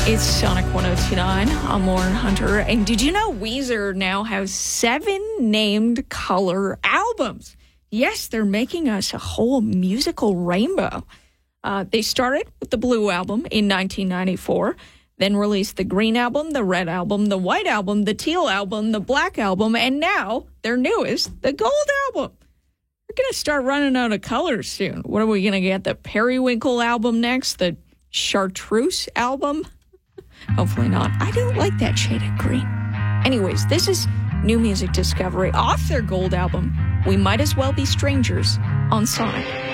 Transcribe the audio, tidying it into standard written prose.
It's Sonic 102.9. I'm Lauren Hunter. And did you know Weezer now has 7 named color albums? Yes, they're making us a whole musical rainbow. They started with the Blue Album in 1994, then released the Green Album, the Red Album, the White Album, the Teal Album, the Black Album, and now their newest, the Gold Album. We're going to start running out of colors soon. What are we going to get? The Periwinkle Album next? The Chartreuse Album? Hopefully not. I don't like that shade of green. Anyways, this is new music discovery off their Gold Album. We Might As Well Be Strangers on Sonic.